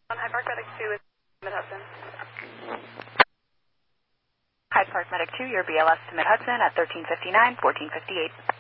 On Hyde Park Medic 2 is Mid-Hudson. Hyde Park Medic 2, your BLS to Mid-Hudson at 1359, 1458.